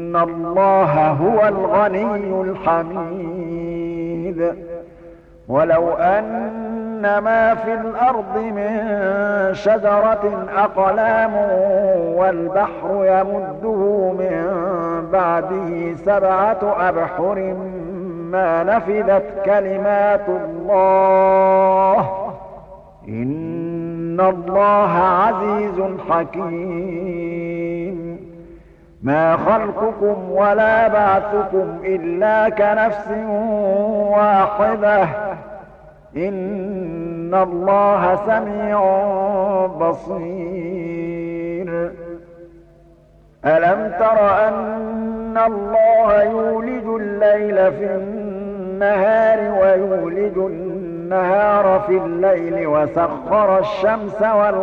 إن الله هو الغني الحميد ولو أن ما في الأرض من شجرة أقلام والبحر يمده من بعده 7 أبحر ما نفدت كلمات الله إن الله عزيز حكيم ما خلقكم ولا بعثكم إلا كنفس واحدة إن الله سميع بصير ألم تر أن الله يولج الليل في النهار ويولج النهار في الليل وسخر الشمس والقمر